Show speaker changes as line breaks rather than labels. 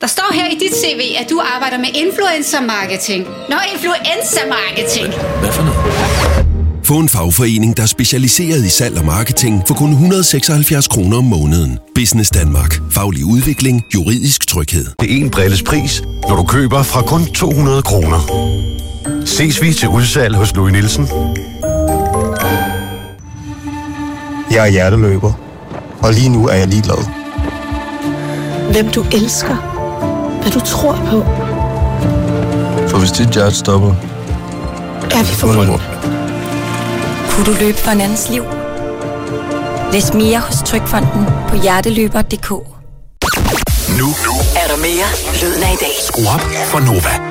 Der står her i dit CV, at du arbejder med influencer-marketing. Nå, influencer-marketing.
Hvad for noget?
Få en fagforening, der er specialiseret i salg og marketing for kun 176 kroner om måneden. Business Danmark. Faglig udvikling. Juridisk tryghed.
Det er en brilles pris, når du køber fra kun 200 kroner. Ses vi til udsalg hos Louis Nielsen.
Jeg er hjerteløber, og lige nu er jeg ligeglad.
Hvem du elsker. Hvad du tror på.
For hvis dit hjerte stopper,
er vi forbundet.
Kunne du løbe for en andens liv? Læs mere hos Trygfonden på hjerteløber.dk.
Nu er der mere lyden af i dag. Skru op for Nova.